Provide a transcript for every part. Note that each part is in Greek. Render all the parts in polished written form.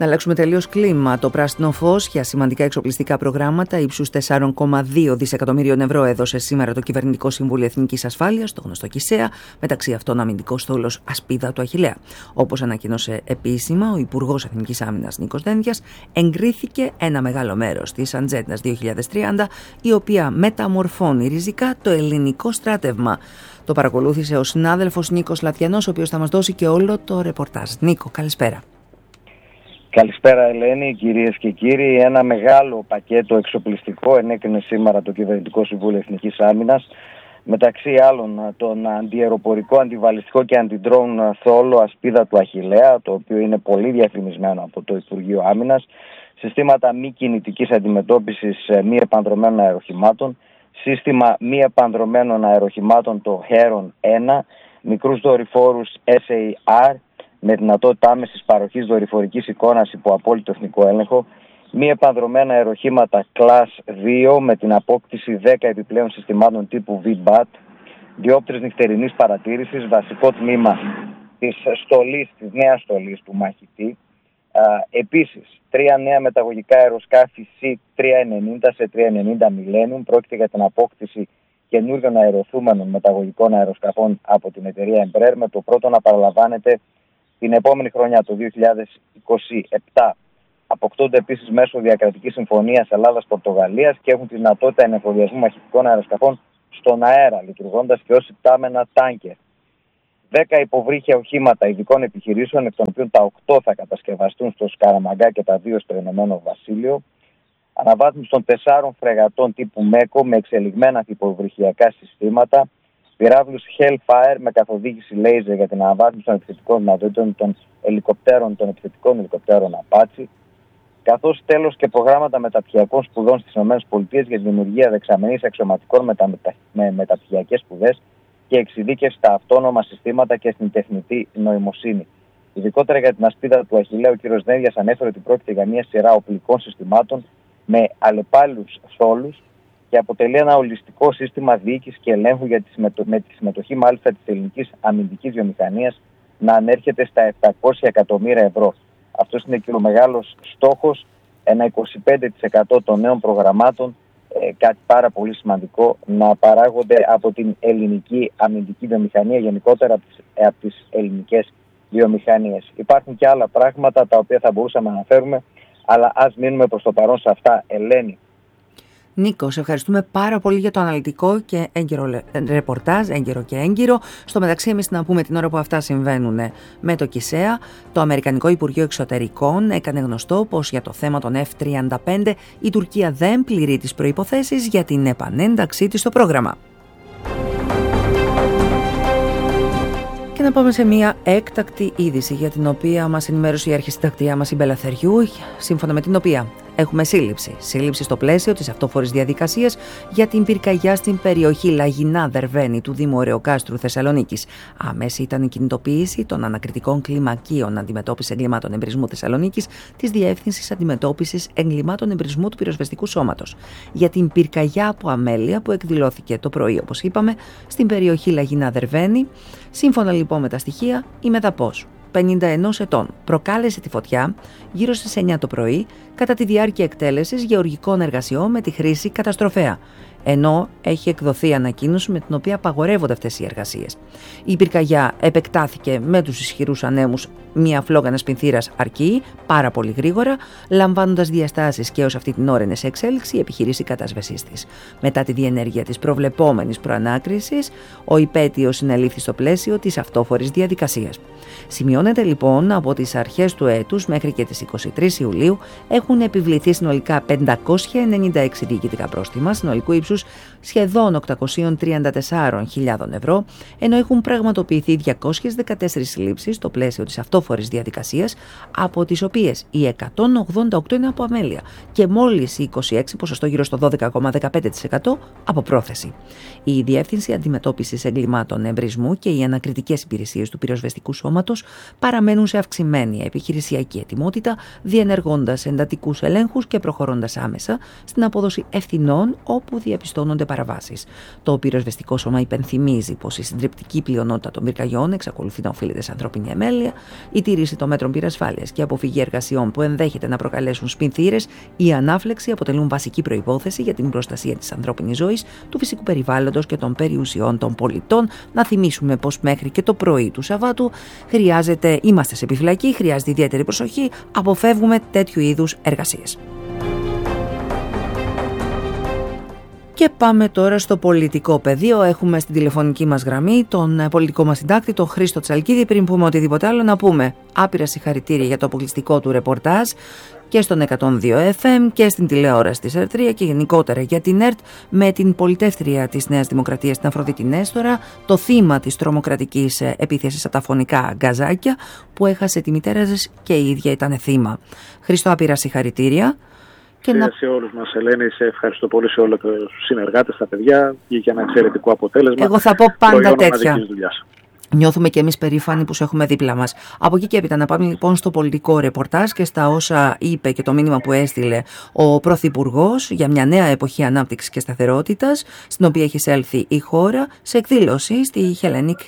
Να αλλάξουμε τελείως κλίμα. Το πράσινο φως για σημαντικά εξοπλιστικά προγράμματα ύψους 4,2 δισεκατομμύριων ευρώ έδωσε σήμερα το Κυβερνητικό Συμβούλιο Εθνικής Ασφάλειας, το γνωστό ΚΙΣΕΑ, μεταξύ αυτών αμυντικός στόλος Ασπίδα του Αχιλλέα. Όπως ανακοίνωσε επίσημα ο Υπουργός Εθνικής Άμυνας Νίκος Δένδιας, εγκρίθηκε ένα μεγάλο μέρος της Ατζέντας 2030, η οποία μεταμορφώνει ριζικά το ελληνικό στράτευμα. Το παρακολούθησε ο συνάδελφος Νίκος Λατιανός, ο οποίος θα μας δώσει και όλο το ρεπορτάζ. Νίκο, καλησπέρα. Καλησπέρα Ελένη, κυρίες και κύριοι. Ένα μεγάλο πακέτο εξοπλιστικό ενέκρινε σήμερα το Κυβερνητικό Συμβούλιο Εθνικής Άμυνας. Μεταξύ άλλων τον αντιαεροπορικό, αντιβαλιστικό και αντιντρόουν θόλο Ασπίδα του Αχιλλέα, το οποίο είναι πολύ διαφημισμένο από το Υπουργείο Άμυνας, συστήματα μη κινητικής αντιμετώπισης μη επανδρωμένων αεροχημάτων, σύστημα μη επανδρωμένων αεροχημάτων το Heron 1, μικρούς δορυφόρους SAR, με δυνατότητα άμεσης παροχής δορυφορικής εικόνας υπό απόλυτο εθνικό έλεγχο, μη επανδρομένα αεροχήματα Class 2 με την απόκτηση 10 επιπλέον συστημάτων τύπου VBAT, διόπτρες νυχτερινής παρατήρησης, βασικό τμήμα της νέας στολής του μαχητή. Επίσης, 3 νέα μεταγωγικά αεροσκάφη C390 σε 390 Millennium. Πρόκειται για την απόκτηση καινούριων αεροθούμενων μεταγωγικών αεροσκαφών από την εταιρεία Embraer, με το πρώτο να παραλαμβάνεται την επόμενη χρονιά, το 2027. Αποκτούνται επίσης μέσω διακρατικής συμφωνίας Ελλάδας-Πορτογαλίας και έχουν τη δυνατότητα ενεφοδιασμού μαχητικών αεροσκαφών στον αέρα, λειτουργώντας και ως υπτάμενα τάνκερ. 10 υποβρύχια οχήματα ειδικών επιχειρήσεων, εκ των οποίων τα 8 θα κατασκευαστούν στο Σκαραμαγκά και τα 2 στο Ηνωμένο Βασίλειο. Αναβάθμιση των 4 φρεγατών τύπου MECO με εξελιγμένα υποβρυχιακά συστήματα. Πυράβλους Hellfire με καθοδήγηση laser για την αναβάθμιση των επιθετικών δυνατοτήτων των επιθετικών ελικοπτέρων Apache, καθώς τέλος και προγράμματα μεταπτυχιακών σπουδών στις ΗΠΑ για τη δημιουργία δεξαμενής αξιωματικών με μεταπτυχιακές σπουδές και εξειδίκευση στα αυτόνομα συστήματα και στην τεχνητή νοημοσύνη. Ειδικότερα για την Ασπίδα του Αχιλλέα, ο κ. Δένδιας ανέφερε ότι πρόκειται για μια σειρά οπλικών συστημάτων με αλλεπάλληλους θόλους και αποτελεί ένα ολιστικό σύστημα διοίκησης και ελέγχου με τη συμμετοχή μάλιστα της ελληνικής αμυντικής βιομηχανίας να ανέρχεται στα 700 εκατομμύρια ευρώ. Αυτός είναι και ο μεγάλος στόχος, ένα 25% των νέων προγραμμάτων, κάτι πάρα πολύ σημαντικό, να παράγονται από την ελληνική αμυντική βιομηχανία, γενικότερα από τις ελληνικές βιομηχανίες. Υπάρχουν και άλλα πράγματα τα οποία θα μπορούσαμε να αναφέρουμε, αλλά ας μείνουμε προς το παρόν σε αυτά, Ελένη. Νίκο, σε ευχαριστούμε πάρα πολύ για το αναλυτικό και έγκυρο ρεπορτάζ, έγκυρο και έγκυρο. Στο μεταξύ, εμείς να πούμε την ώρα που αυτά συμβαίνουν με το ΚΙΣΕΑ, το Αμερικανικό Υπουργείο Εξωτερικών έκανε γνωστό πως για το θέμα των F-35 η Τουρκία δεν πληρεί τις προϋποθέσεις για την επανένταξή της στο πρόγραμμα. Και να πάμε σε μια έκτακτη είδηση για την οποία μας ενημέρωσε η αρχισυντακτεία μας η Μπέλα Θεριού, σύμφωνα με την οποία έχουμε σύλληψη. Σύλληψη στο πλαίσιο της αυτόφορης διαδικασίας για την πυρκαγιά στην περιοχή Λαγινά Δερβαίνη του Δήμου Ωρεοκάστρου Θεσσαλονίκης. Άμεση ήταν η κινητοποίηση των ανακριτικών κλιμακίων αντιμετώπισης εγκλημάτων εμπρισμού Θεσσαλονίκης της Διεύθυνσης Αντιμετώπισης Εγκλημάτων Εμπρισμού του Πυροσβεστικού Σώματος για την πυρκαγιά από αμέλεια που εκδηλώθηκε το πρωί, όπως είπαμε, στην περιοχή Λαγινά Δερβαίνη. Σύμφωνα λοιπόν με τα στοιχεία, η Μεταπός, 51 ετών, προκάλεσε τη φωτιά γύρω στις 9 το πρωί κατά τη διάρκεια εκτέλεσης γεωργικών εργασιών με τη χρήση καταστροφέα, ενώ έχει εκδοθεί ανακοίνωση με την οποία απαγορεύονται αυτές οι εργασίες. Η πυρκαγιά επεκτάθηκε με τους ισχυρούς ανέμους μια φλόγανας πινθύρας αρκεί πάρα πολύ γρήγορα, λαμβάνοντας διαστάσεις και ως αυτή την ώρα είναι σε εξέλιξη η επιχείρηση κατάσβεσής της. Μετά τη διενέργεια της προβλεπόμενης προανάκρισης, ο υπέτειος συνελήφθη στο πλαίσιο της αυτόφορης διαδικασίας. Σημειώνεται λοιπόν από τις αρχές του έτους μέχρι και τις 23 Ιουλίου έχουν επιβληθεί συνολικά 596 διοικητικά πρόστιμα συνολικού ύψους σχεδόν 834.000 ευρώ, ενώ έχουν πραγματοποιηθεί 214 συλλήψεις στο πλαίσιο της αυτόφορης διαδικασίας, από τις οποίες οι 188 είναι από αμέλεια και μόλις οι 26, ποσοστό γύρω στο 12,15%, από πρόθεση. Η Διεύθυνση Αντιμετώπισης Εγκλημάτων Εμπρισμού και οι ανακριτικές υπηρεσίες του Πυροσβεστικού Σώματος παραμένουν σε αυξημένη επιχειρησιακή ετοιμότητα, διενεργώντας εντατικούς ελέγχους και προχωρώντας άμεσα στην απόδοση ευθυνών όπου διαπιστώνουν διαπιστώνονται παραβάσεις. Το πυροσβεστικό σώμα υπενθυμίζει πως η συντριπτική πλειονότητα των πυρκαγιών εξακολουθεί να οφείλεται σε ανθρώπινη εμέλεια, η τήρηση των μέτρων πυρασφάλειας και η αποφυγή εργασιών που ενδέχεται να προκαλέσουν σπινθήρες ή ανάφλεξη αποτελούν βασική προϋπόθεση για την προστασία της ανθρώπινης ζωής, του φυσικού περιβάλλοντος και των περιουσιών των πολιτών. Να θυμίσουμε πως μέχρι και το πρωί του Σαββάτου είμαστε σε επιφυλακή, χρειάζεται ιδιαίτερη προσοχή, αποφεύγουμε τέτοιου είδους εργασίες. Και πάμε τώρα στο πολιτικό πεδίο. Έχουμε στην τηλεφωνική μας γραμμή τον πολιτικό μας συντάκτη, τον Χρήστο Τσαλκίδη. Πριν πούμε οτιδήποτε άλλο, να πούμε άπειρα συγχαρητήρια για το αποκλειστικό του ρεπορτάζ και στον 102 FM και στην τηλεόραση της ΕΡΤ3 και γενικότερα για την ΕΡΤ, με την πολιτεύτρια της Νέας Δημοκρατίας, την Αφροδίτη Νέστορα, το θύμα της τρομοκρατικής επίθεσης από τα φωνικά γκαζάκια που έχασε τη μητέρα της και η ίδια ήταν θύμα. Χρήστο, άπειρα συγχαρητήρια. Και σε όλους μας, Ελένη, σε ευχαριστώ πολύ, σε όλους τους συνεργάτες, τα παιδιά, για ένα εξαιρετικό αποτέλεσμα. Εγώ θα πω πάντα τέτοια. Νιώθουμε και εμείς περήφανοι που σε έχουμε δίπλα μας. Από εκεί και έπειτα να πάμε λοιπόν στο πολιτικό ρεπορτάζ και στα όσα είπε και το μήνυμα που έστειλε ο Πρωθυπουργός για μια νέα εποχή ανάπτυξης και σταθερότητας, στην οποία έχει εισέλθει η χώρα σε εκδήλωση στη Hellenic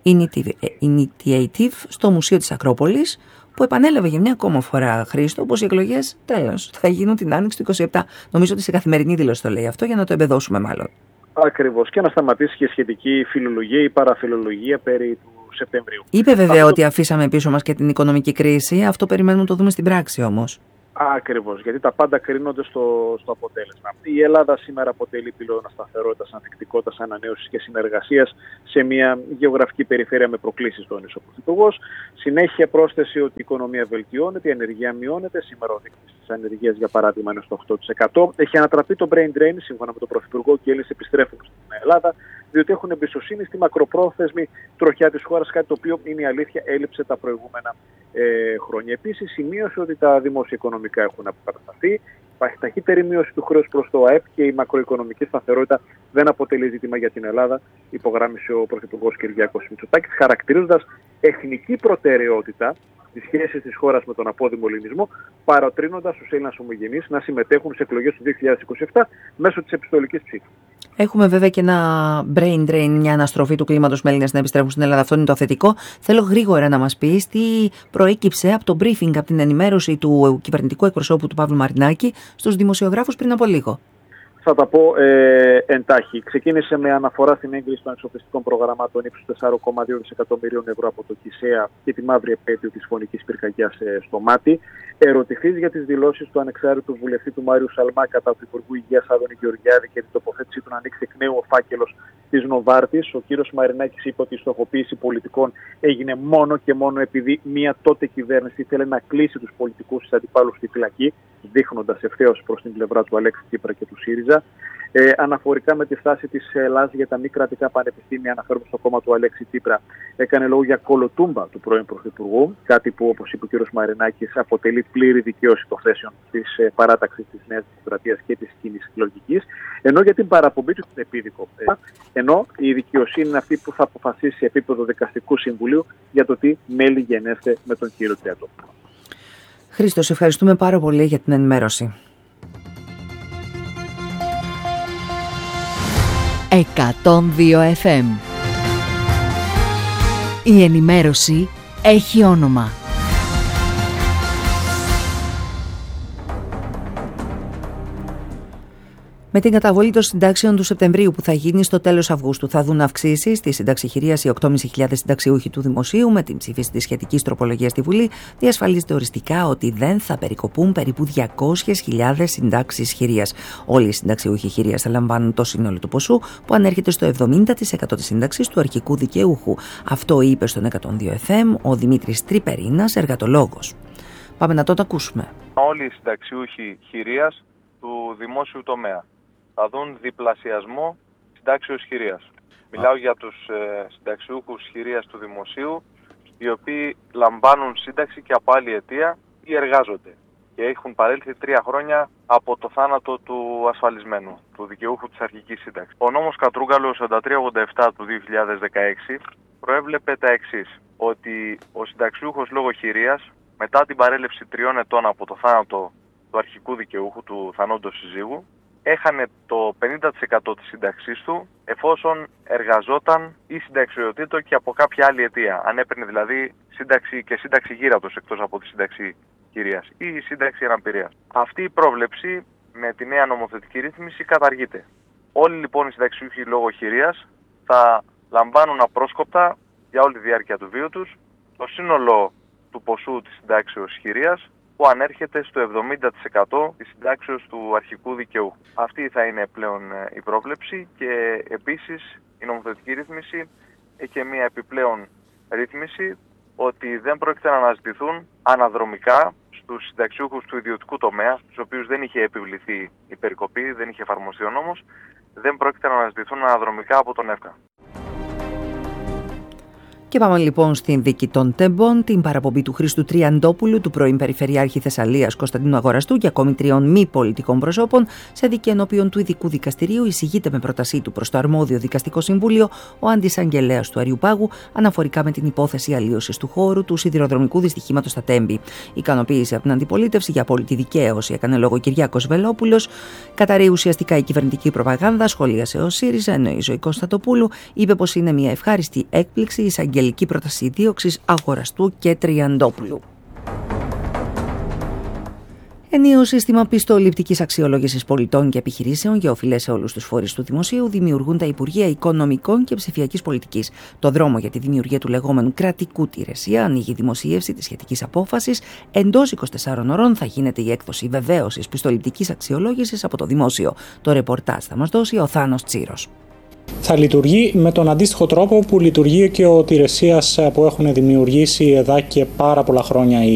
Initiative στο Μουσείο της Ακρόπολης, που επανέλαβε για μια ακόμα φορά, Χρήστο, πως οι εκλογές τέλος θα γίνουν την Άνοιξη του 27. Νομίζω ότι σε καθημερινή δήλωση το λέει αυτό, για να το εμπεδώσουμε μάλλον. Ακριβώς. Και να σταματήσει και σχετική φιλολογία ή παραφιλολογία περί του Σεπτεμβρίου. Είπε βέβαια ότι αφήσαμε πίσω μας και την οικονομική κρίση. Αυτό περιμένουμε να το δούμε στην πράξη όμως. Ακριβώς, γιατί τα πάντα κρίνονται στο αποτέλεσμα. Η Ελλάδα σήμερα αποτελεί πυλώνα σταθερότητας, ανθεκτικότητας, ανανέωσης και συνεργασίας σε μια γεωγραφική περιφέρεια με προκλήσεις, τόνισε ο Πρωθυπουργός. Συνέχεια πρόσθεση ότι η οικονομία βελτιώνεται, η ανεργία μειώνεται. Σήμερα ο δείκτης της ανεργίας, για παράδειγμα, είναι στο 8%. Έχει ανατραπεί το brain drain, σύμφωνα με τον Πρωθυπουργό, και οι Έλληνες επιστρέφουν στην Ελλάδα, διότι έχουν εμπιστοσύνη στη μακροπρόθεσμη τροχιά της χώρας, κάτι το οποίο είναι η αλήθεια, έλειψε τα προηγούμενα χρόνια. Επίσης, σημείωσε ότι τα δημόσια οικονομικά έχουν αποκατασταθεί, υπάρχει ταχύτερη μείωση του χρέους προς το ΑΕΠ και η μακροοικονομική σταθερότητα δεν αποτελεί ζήτημα για την Ελλάδα, υπογράμμισε ο Πρωθυπουργός Κυριάκος Μητσοτάκης, χαρακτηρίζοντας εθνική προτεραιότητα τις σχέσεις της χώρας με τον απόδημο ελληνισμό, παροτρύνοντας τους Έλληνες ομογενείς να συμμετέχουν σε εκλογές του 2027 μέσω της επιστολικής ψήφου. Έχουμε βέβαια και ένα brain drain, μια αναστροφή του κλίματος με Έλληνες να επιστρέφουν στην Ελλάδα. Αυτό είναι το θετικό. Θέλω γρήγορα να μας πεις τι προέκυψε από το briefing, από την ενημέρωση του κυβερνητικού εκπροσώπου του Παύλου Μαρινάκη στους δημοσιογράφους πριν από λίγο. Θα τα πω εντάχει. Ξεκίνησε με αναφορά στην έγκριση των εξοπλιστικών προγραμμάτων ύψους 4,2 δισεκατομμυρίων ευρώ από το ΚΙΣΕΑ και τη μαύρη επέτειο της φωνικής πυρκαγιάς στο Μάτι. Ερωτηθείς για τις δηλώσεις του ανεξάρτητου βουλευτή του Μάριου Σαλμά κατά του Υπουργού Υγείας Άδωνη Γεωργιάδη και την τοποθέτησή του να ανοίξει εκ νέου ο φάκελος της Νοβάρτης, ο κύριος Μαρινάκης είπε ότι η στοχοποίηση πολιτικών έγινε μόνο και μόνο επειδή μια τότε κυβέρνηση ήθελε να κλείσει τους πολιτικούς της αντιπάλους στη φυλακή, δείχνοντας ευθέως προς την πλευρά του Αλέξη Τσίπρα και του ΣΥΡΙΖΑ. Αναφορικά με τη στάση της Ελλάδας για τα μη κρατικά πανεπιστήμια, αναφέρουμε στο κόμμα του Αλέξη Τσίπρα, έκανε λόγο για κολοτούμπα του πρώην Πρωθυπουργού, κάτι που, όπως είπε ο κ. Μαρινάκης, αποτελεί πλήρη δικαίωση των θέσεων της παράταξης της Νέας Δημοκρατίας και της κοινής λογικής, ενώ για την παραπομπή του στην επίδικο. Ενώ η δικαιοσύνη είναι αυτή που θα αποφασίσει σε επίπεδο δικαστικού συμβουλίου για το τι μέλη γενέστε με τον κύριο Τριαντόπουλο. Χρήστο, σε ευχαριστούμε πάρα πολύ για την ενημέρωση. 102 FM. Η ενημέρωση έχει όνομα. Με την καταβολή των συντάξεων του Σεπτεμβρίου που θα γίνει στο τέλος Αυγούστου, θα δουν αυξήσεις στη συνταξιχειρίας οι 8.500 συνταξιούχοι του Δημοσίου. Με την ψήφιση της σχετικής τροπολογίας στη Βουλή, διασφαλίζεται οριστικά ότι δεν θα περικοπούν περίπου 200.000 συντάξεις χειρίας. Όλοι οι συνταξιούχοι χειρίας θα λαμβάνουν το σύνολο του ποσού, που ανέρχεται στο 70% της σύνταξης του αρχικού δικαιούχου. Αυτό είπε στον 102 FM ο Δημήτρης Τρυπερίνας, εργατολόγος. Πάμε να το ακούσουμε. Όλοι οι συνταξιούχοι χειρίας του δημόσιου τομέα θα δουν διπλασιασμό συντάξεως χειρίας. Μιλάω για τους συνταξιούχους χειρίας του δημοσίου, οι οποίοι λαμβάνουν σύνταξη και από άλλη αιτία ή εργάζονται και έχουν παρέλθει 3 χρόνια από το θάνατο του ασφαλισμένου, του δικαιούχου της αρχικής σύνταξης. Ο νόμος Κατρούγκαλος 4387 του 2016 προέβλεπε τα εξής, ότι ο συνταξιούχος λόγω χειρίας, μετά την παρέλευση 3 ετών από το θάνατο του αρχικού δικαιούχου, του θανόντος συζύγου, έχανε το 50% της σύνταξής του εφόσον εργαζόταν ή συνταξιοδοτήτο και από κάποια άλλη αιτία. Αν έπαιρνε δηλαδή σύνταξη και σύνταξη γύρατος εκτός από τη σύνταξη κυρίας ή σύνταξη αναπηρίας. Αυτή η πρόβλεψη με τη νέα νομοθετική ρύθμιση καταργείται. Όλοι λοιπόν οι συνταξιούχοι λόγω χειρίας θα λαμβάνουν απρόσκοπτα για όλη τη διάρκεια του βίου τους το σύνολο του ποσού της συντάξεως χειρίας που ανέρχεται στο 70% της συντάξεως του αρχικού δικαιούχου. Αυτή θα είναι πλέον η πρόβλεψη και επίσης η νομοθετική ρύθμιση έχει μια επιπλέον ρύθμιση ότι δεν πρόκειται να αναζητηθούν αναδρομικά στους συνταξιούχους του ιδιωτικού τομέα, στους οποίους δεν είχε επιβληθεί η περικοπή, δεν είχε εφαρμοστεί ο νόμος, δεν πρόκειται να αναζητηθούν αναδρομικά από τον ΕΦΚΑ. Και πάμε λοιπόν στην δίκη των τεμπών, την παραπομπή του Χρήστου Τριαντόπουλου, του πρώην Περιφερειάρχη Θεσσαλίας Κωνσταντίνου Αγοραστού και ακόμη 3 μη πολιτικών προσώπων σε δίκη ενώπιον του Ειδικού Δικαστηρίου. Εισηγείται με πρότασή του προς το αρμόδιο δικαστικό συμβούλιο ο αντισαγγελέας του Αριουπάγου αναφορικά με την υπόθεση αλλίωσης του χώρου του σιδηροδρομικού δυστυχήματος στα Τέμπη. Ικανοποίηση από την αντιπολίτευση για απόλυτη δικαίωση έκανε λόγο ο Κυριάκος Βελόπουλος. Καταρρεί ουσιαστικά η κυβερνητική προπαγάνδα, σχολίασε ο ΣΥΡΙΖΑ, ενώ η Ζωή Κωνσταντοπούλου είπε πως είναι μια ευχάριστη έκπληξη η εισαγγελική πρόταση δίωξης Αγοραστού και Τριαντόπουλου. Ενιαίο σύστημα πιστοληπτικής αξιολόγησης πολιτών και επιχειρήσεων για οφειλές σε όλους τους φορείς του δημοσίου δημιουργούν τα Υπουργεία Οικονομικών και Ψηφιακής Πολιτικής. Το δρόμο για τη δημιουργία του λεγόμενου κρατικού τηρεσία ανοίγει η δημοσίευση της σχετικής απόφασης. Εντός 24 ώρων θα γίνεται η έκδοση βεβαίωσης πιστοληπτικής αξιολόγησης από το δημόσιο. Το ρεπορτάζ θα μας δώσει ο Θάνος Τσίρος. Θα λειτουργεί με τον αντίστοιχο τρόπο που λειτουργεί και ο τηρεσίας που έχουν δημιουργήσει εδώ και πάρα πολλά χρόνια